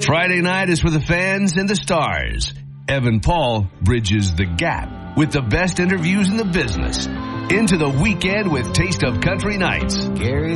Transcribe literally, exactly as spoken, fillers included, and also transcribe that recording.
Friday night is for the fans and the stars. Evan Paul bridges the gap with the best interviews in the business. Into the weekend with Taste of Country Nights. Gary